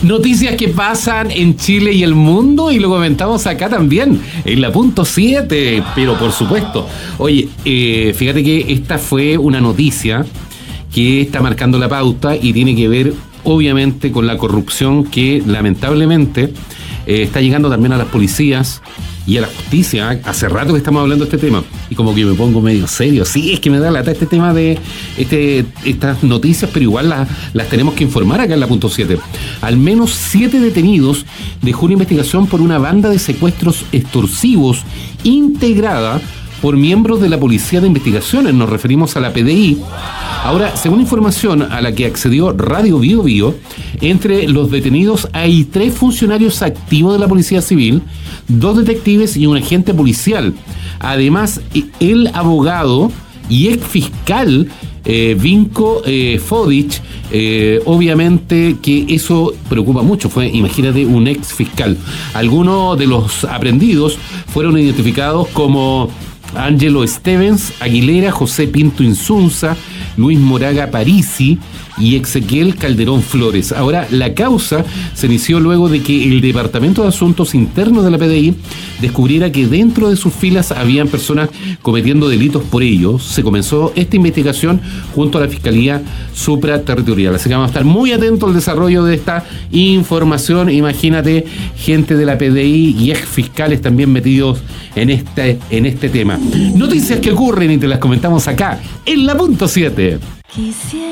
Noticias que pasan en Chile y el mundo y lo comentamos acá también, en la punto 7, pero por supuesto. Oye, fíjate que esta fue una noticia que está marcando la pauta y tiene que ver obviamente con la corrupción que lamentablemente está llegando también a las policías y a la justicia. Hace rato que estamos hablando de este tema y como que me pongo medio serio. Sí, es que me da lata este tema de estas noticias, pero igual las tenemos que informar acá en la punto 7. Al menos 7 detenidos dejó una investigación por una banda de secuestros extorsivos integrada por miembros de la Policía de Investigaciones. Nos referimos a la PDI. Ahora, según información a la que accedió Radio Bio Bio, entre los detenidos hay 3 funcionarios activos de la Policía Civil, 2 detectives y un agente policial. Además, el abogado y ex fiscal Vinko Fodic, obviamente que eso preocupa mucho. Imagínate, un ex fiscal. Algunos de los aprendidos fueron identificados como Ángelo Stevens Aguilera, José Pinto Insunza, Luis Moraga Parisi y Ezequiel Calderón Flores. Ahora, la causa se inició luego de que el Departamento de Asuntos Internos de la PDI descubriera que dentro de sus filas habían personas cometiendo delitos por ello. Se comenzó esta investigación junto a la Fiscalía Supraterritorial. Así que vamos a estar muy atentos al desarrollo de esta información. Imagínate, gente de la PDI y ex fiscales también metidos en este tema. Noticias que ocurren y te las comentamos acá en la punto 7.